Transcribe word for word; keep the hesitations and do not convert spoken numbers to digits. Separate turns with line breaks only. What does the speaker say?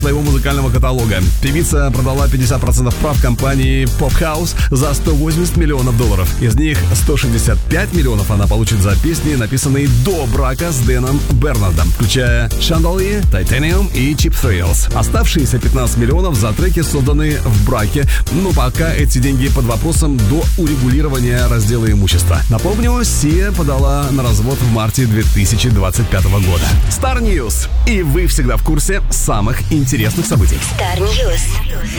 своего музыкального каталога. Певица продала пятьдесят процентов прав компании Pop House за сто восемьдесят миллионов долларов. Из них сто шестьдесят пять миллионов она получит за песни, написанные до брака с Дэном Бернардом, включая Chandelier, Titanium и Cheap Thrills. Оставшиеся пятнадцать миллионов за треки, созданные в браке, но пока эти деньги под вопросом до урегулирования раздела имущества. Напомню, Сия подала на развод в марте две тысячи двадцать пятого года. Star News. И вы всегда в курсе самых интересных событий.
Star News.